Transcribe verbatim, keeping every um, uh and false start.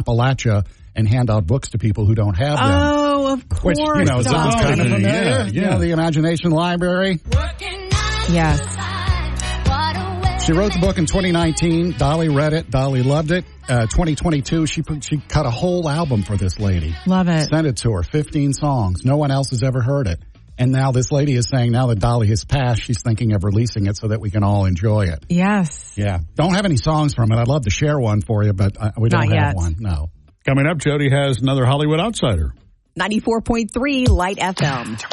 Appalachia and hand out books to people who don't have them. Oh, of course. Which, you know, sounds kind of familiar. Yeah, yeah. You know, the Imagination Library. Yes. She wrote the book in twenty nineteen. Dolly read it. Dolly loved it. Uh, twenty twenty-two, she put, she cut a whole album for this lady. Love it. Sent it to her, fifteen songs. No one else has ever heard it. And now this lady is saying now that Dolly has passed, she's thinking of releasing it so that we can all enjoy it. Yes. Yeah. Don't have any songs from it. I'd love to share one for you, but uh, we don't Not have yet. one. No. Coming up, Jody has another Hollywood Outsider. ninety-four point three Light F M.